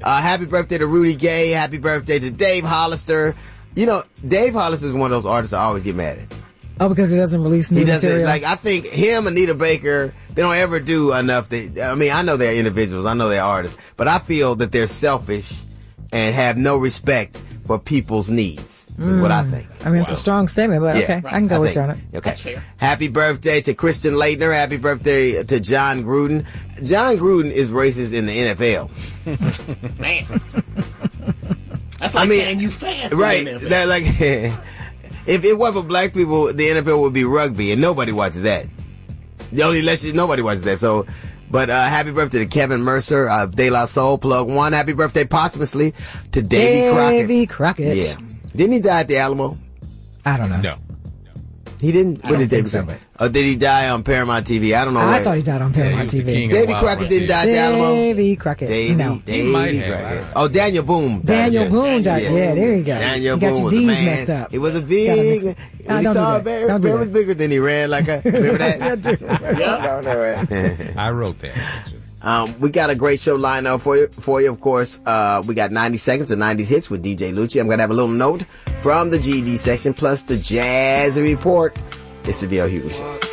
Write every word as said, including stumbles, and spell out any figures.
Uh, happy birthday to Rudy Gay. Happy birthday to Dave Hollister. You know, Dave Hollister is one of those artists I always get mad at. Oh, because he doesn't release new he doesn't, material? Like, I think him, Anita Baker, they don't ever do enough. That, I mean, I know they're individuals. I know they're artists. But I feel that they're selfish and have no respect for people's needs, is mm. what I think. I mean, wow. It's a strong statement, but yeah, okay. right. I can go I with think, you on it. Okay. That's fair. Happy birthday to Christian Laettner. Happy birthday to John Gruden. John Gruden is racist in the N F L. Man. That's like I mean, saying you fast. Right. In the N F L. That, like, if it wasn't for black people, the N F L would be rugby, and nobody watches that. The only less nobody watches that. So, but uh, happy birthday to Kevin Mercer of De La Soul. Plug one. Happy birthday posthumously to Davy Crockett. Davy Crockett. Yeah. Didn't he die at the Alamo? I don't know. No. He didn't. I What don't did Davy think so, say? Or did he die on Paramount T V? I don't know. I where. thought he died on Paramount yeah, T V. Davy Crockett didn't die at the Alamo. Davy Crockett. Davy, no. Davy might have. Crockett. Oh, Daniel Boone. died. Daniel Yeah. Boone died. Yeah. yeah, there you go. Daniel you got Boone your was a D's man. messed up. He was a Gotta big. mix it. He No, don't saw do that. Barry, Don't do Barry was that. bigger than he ran. Like a, remember that? Yeah, do it. I wrote that. Um, we got a great show lined up for you. For you, of course. Uh, we got ninety seconds of nineties hits with D J Lucci. I'm gonna have a little note from the G E D section plus the Jazz Report. It's the D L Hughes Show.